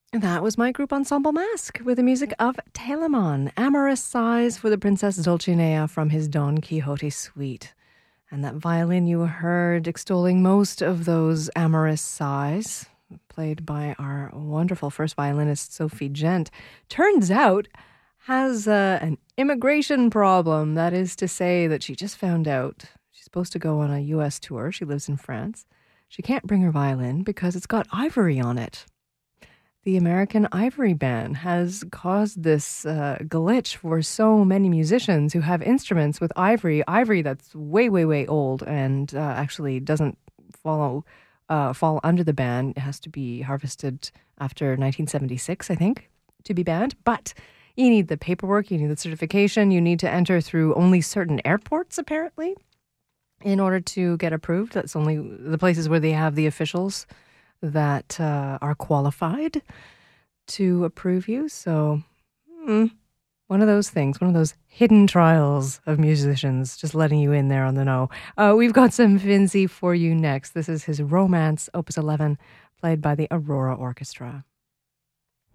That was my group Ensemble Mask with the music of Telemon, Amorous Sighs for the Princess Dulcinea from his Don Quixote suite. And that violin you heard extolling most of those amorous sighs, played by our wonderful first violinist, Sophie Gent, turns out has an immigration problem. That is to say that she just found out she's supposed to go on a U.S. tour. She lives in France. She can't bring her violin because it's got ivory on it. The American ivory ban has caused this glitch for so many musicians who have instruments with ivory that's way, way, way old and actually doesn't fall under the ban. It has to be harvested after 1976, I think, to be banned. But you need the paperwork, you need the certification, you need to enter through only certain airports, apparently, in order to get approved. That's only the places where they have the officials that are qualified to approve you. So one of those things, one of those hidden trials of musicians, just letting you in there on the know. We've got some Finzi for you next. This is his Romance, Opus 11, played by the Aurora Orchestra.